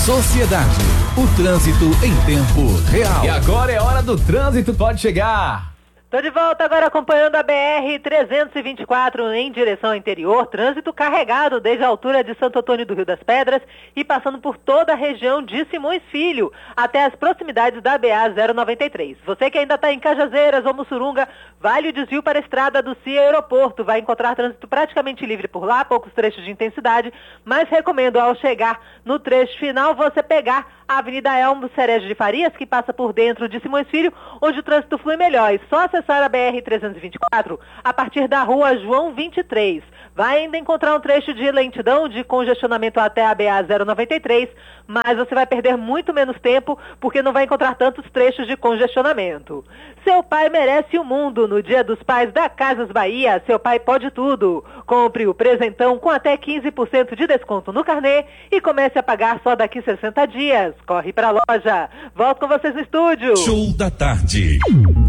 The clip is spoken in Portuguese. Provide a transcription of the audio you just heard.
Sociedade. O trânsito em tempo real. E agora é hora do trânsito, pode chegar. Tô de volta agora acompanhando a BR-324 em direção ao interior, trânsito carregado desde a altura de Santo Antônio do Rio das Pedras e passando por toda a região de Simões Filho, até as proximidades da BA-093. Você que ainda está em Cajazeiras ou Mussurunga, vale o desvio para a estrada do CIA Aeroporto, vai encontrar trânsito praticamente livre por lá, poucos trechos de intensidade, mas recomendo ao chegar no trecho final você pegar a Avenida Elmo Cerejo de Farias, que passa por dentro de Simões Filho, onde o trânsito flui melhor. E só acessar a BR-324 a partir da rua João 23. Vai ainda encontrar um trecho de lentidão, de congestionamento até a BA-093, mas você vai perder muito menos tempo porque não vai encontrar tantos trechos de congestionamento. Seu pai merece o mundo. No Dia dos Pais da Casas Bahia, seu pai pode tudo. Compre o presentão com até 15% de desconto no carnê e comece a pagar só daqui 60 dias. Corre pra loja. Volto com vocês no estúdio. Show da tarde.